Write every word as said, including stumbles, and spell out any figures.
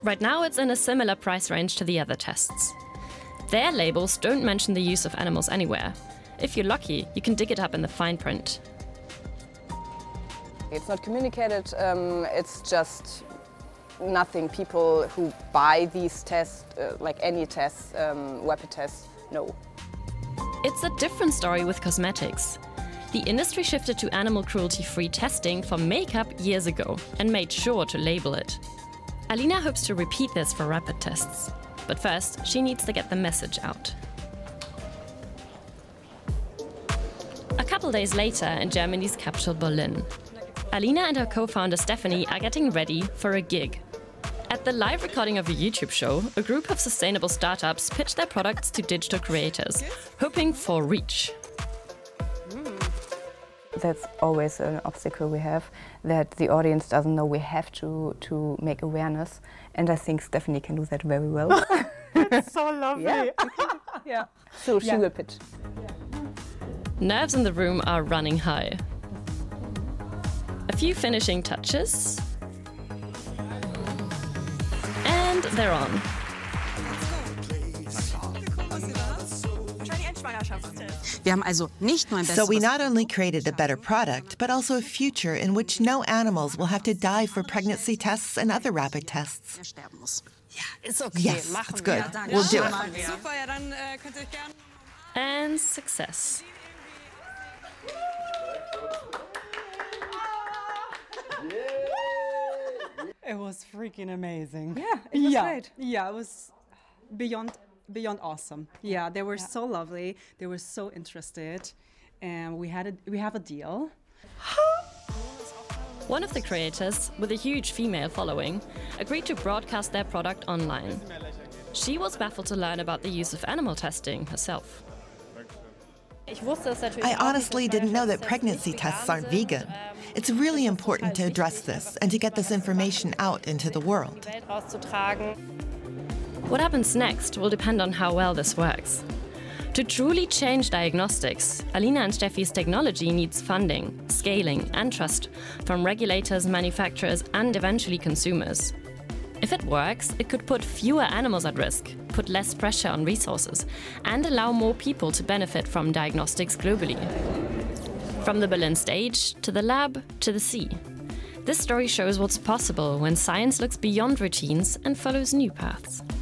Right now it's in a similar price range to the other tests. Their labels don't mention the use of animals anywhere. If you're lucky, you can dig it up in the fine print. It's not communicated, um, it's just nothing people who buy these tests, uh, like any tests, um, rapid tests, know. It's a different story with cosmetics. The industry shifted to animal cruelty-free testing for makeup years ago and made sure to label it. Alina hopes to repeat this for rapid tests. But first, she needs to get the message out. A couple days later in Germany's capital Berlin, Alina and her co-founder Stephanie are getting ready for a gig. At the live recording of a YouTube show, a group of sustainable startups pitch their products to digital creators, hoping for reach. That's always an obstacle we have, that the audience doesn't know we have to, to make awareness. And I think Stephanie can do that very well. That's so lovely. Yeah. Yeah. So she Yeah. will pitch. Nerves in the room are running high. A few finishing touches. And they're on. So we not only created a better product, but also a future in which no animals will have to die for pregnancy tests and other rapid tests. Yes, it's good. We'll do it. And success. It was freaking amazing. Yeah, it was yeah. great. Yeah, it was beyond beyond awesome. Yeah, they were Yeah. so lovely. They were so interested, and we had a we have a deal. One of the creators, with a huge female following, agreed to broadcast their product online. She was baffled to learn about the use of animal testing herself. I honestly didn't know that pregnancy tests aren't vegan. It's really important to address this and to get this information out into the world. What happens next will depend on how well this works. To truly change diagnostics, Alina and Steffi's technology needs funding, scaling, and trust from regulators, manufacturers, and eventually consumers. If it works, it could put fewer animals at risk, put less pressure on resources, and allow more people to benefit from diagnostics globally. From the Berlin stage, to the lab, to the sea. This story shows what's possible when science looks beyond routines and follows new paths.